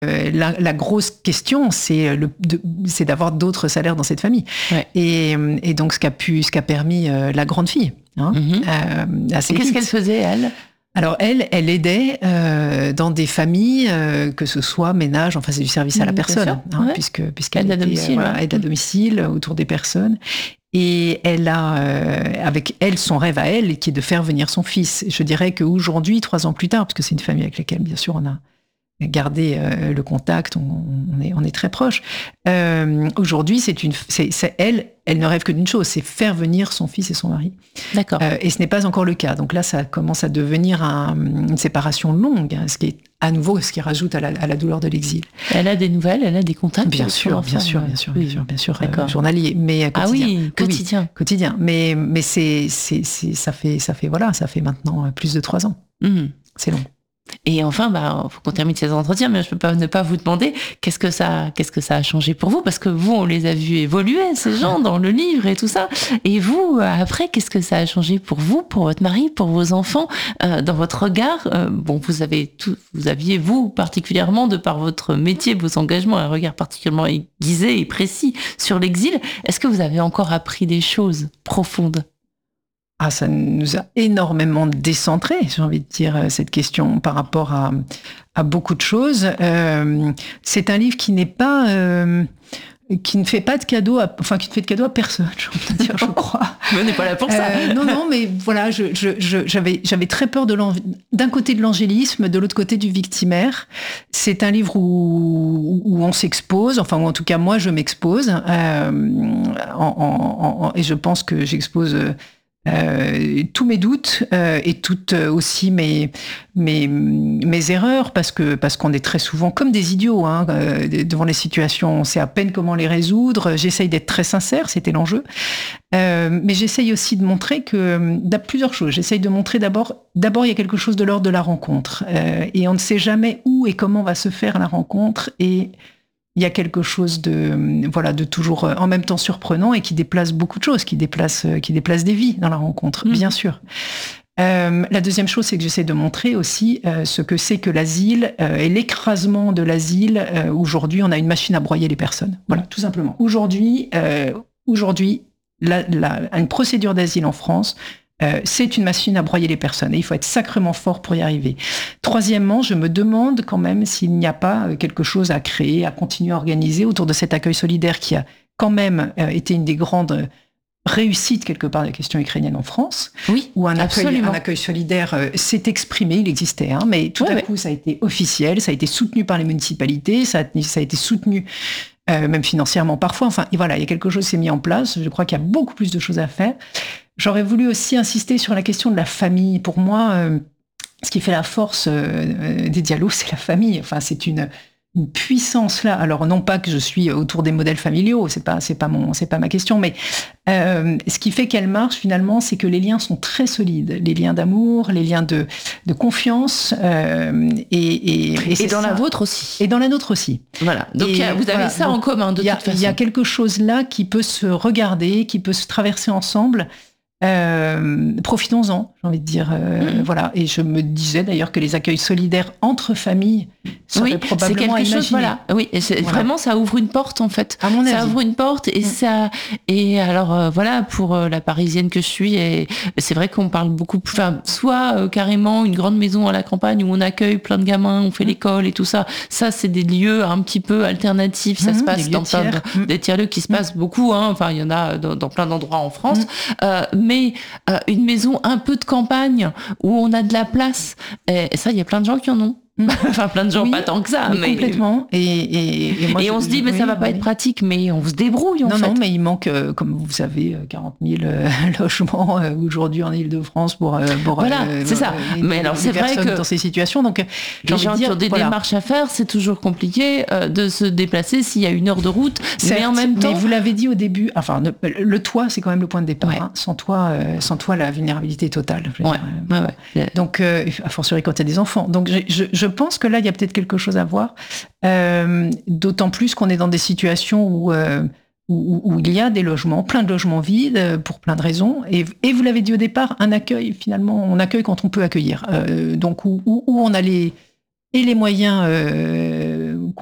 La grosse question, c'est d'avoir d'autres salaires dans cette famille. Ouais. Et donc, ce qu'a permis la grande fille. Hein, et qu'est-ce qu'elle faisait, elle ? Alors, elle aidait dans des familles, que ce soit ménage, enfin, c'est du service à la personne, hein, ouais. puisqu'elle aide à domicile, aide à domicile autour des personnes. Et elle a, avec elle, son rêve à elle, qui est de faire venir son fils. Je dirais qu'aujourd'hui, 3 ans plus tard, parce que c'est une famille avec laquelle, bien sûr, on a gardé le contact, on est très proches. Aujourd'hui, elle ne rêve que d'une chose, c'est faire venir son fils et son mari. D'accord. Et ce n'est pas encore le cas. Donc là, ça commence à devenir une séparation longue, hein, ce qui est à nouveau ce qui rajoute à la douleur de l'exil. Elle a des nouvelles, elle a des contacts. Bien sûr, journalier, mais quotidien. Ah oui, quotidien. Oui, quotidien. Mais ça fait maintenant plus de 3 ans. C'est long. Et enfin, faut qu'on termine ces entretiens, mais je peux pas ne pas vous demander qu'est-ce que ça a changé pour vous, parce que vous, on les a vus évoluer, ces gens, dans le livre et tout ça. Et vous, après, qu'est-ce que ça a changé pour vous, pour votre mari, pour vos enfants, dans votre regard? Vous aviez, vous, particulièrement, de par votre métier, vos engagements, un regard particulièrement aiguisé et précis sur l'exil. Est-ce que vous avez encore appris des choses profondes? Ah, ça nous a énormément décentré, j'ai envie de dire, cette question par rapport à beaucoup de choses. C'est un livre qui n'est pas, qui ne fait pas de cadeau, qui ne fait de cadeau à personne, j'ai envie de dire, je crois. Mais on n'est pas là pour ça. Non, mais voilà, j'avais très peur d'un côté de l'angélisme, de l'autre côté du victimaire. C'est un livre où on s'expose, ou en tout cas moi je m'expose, et je pense que j'expose tous mes doutes et toutes aussi mes erreurs, parce qu'on est très souvent comme des idiots devant les situations. On sait à peine comment les résoudre. J'essaye d'être très sincère, c'était l'enjeu. Mais j'essaye aussi de montrer plusieurs choses. J'essaye de montrer d'abord il y a quelque chose de l'ordre de la rencontre, et on ne sait jamais où et comment va se faire la rencontre, et il y a quelque chose de toujours en même temps surprenant et qui déplace beaucoup de choses, qui déplace des vies dans la rencontre, bien sûr. La deuxième chose, c'est que j'essaie de montrer aussi ce que c'est que l'asile et l'écrasement de l'asile. Aujourd'hui, on a une machine à broyer les personnes. Voilà, tout simplement. Aujourd'hui, une procédure d'asile en France, c'est une machine à broyer les personnes, et il faut être sacrément fort pour y arriver. Troisièmement, je me demande quand même s'il n'y a pas quelque chose à créer, à continuer à organiser autour de cet accueil solidaire qui a quand même été une des grandes réussites quelque part de la question ukrainienne en France, où un accueil solidaire s'est exprimé, il existait, mais tout à coup ça a été officiel, ça a été soutenu par les municipalités, ça a été soutenu même financièrement parfois. Il y a quelque chose qui s'est mis en place. Je crois qu'il y a beaucoup plus de choses à faire. J'aurais voulu aussi insister sur la question de la famille. Pour moi, ce qui fait la force des dialogues, c'est la famille. C'est une puissance là. Alors non pas que je suis autour des modèles familiaux, c'est pas ma question, mais ce qui fait qu'elle marche finalement, c'est que les liens sont très solides, les liens d'amour, les liens de confiance, et dans la vôtre aussi. Et dans la nôtre aussi. Voilà. Donc vous avez ça en commun de toute façon. Il y a quelque chose là qui peut se regarder, qui peut se traverser ensemble. Profitons-en, j'ai envie de dire. Voilà. Et je me disais d'ailleurs que les accueils solidaires entre familles seraient probablement à imaginer. Oui, vraiment, ça ouvre une porte en fait. À mon avis. Ça ouvre une porte et alors pour la Parisienne que je suis, et c'est vrai qu'on parle beaucoup, soit carrément une grande maison à la campagne où on accueille plein de gamins, on fait l'école et tout ça. Ça, c'est des lieux un petit peu alternatifs. Ça se passe dans des tiers-lieux qui se passent beaucoup. Il y en a dans plein d'endroits en France. Mais une maison un peu de campagne où on a de la place, et ça, il y a plein de gens qui en ont. Plein de gens, pas tant que ça. Mais complètement. Et on se dit, mais ça va pas être pratique, mais on se débrouille en fait. Non, mais il manque, comme vous savez, 40 000 logements aujourd'hui en Ile-de-France pour voilà, c'est ça. Mais alors c'est vrai que dans ces situations, donc les gens qui ont des démarches à faire, c'est toujours compliqué de se déplacer s'il y a 1 heure de route. Certes, mais en même temps, mais vous l'avez dit au début, le toit, c'est quand même le point de départ. Sans toit, la vulnérabilité est totale. Donc, a fortiori quand il y a des enfants. Donc je pense que là, il y a peut-être quelque chose à voir, d'autant plus qu'on est dans des situations où il y a des logements, plein de logements vides, pour plein de raisons. Et vous l'avez dit au départ, un accueil, finalement, on accueille quand on peut accueillir. Donc, où on a et les moyens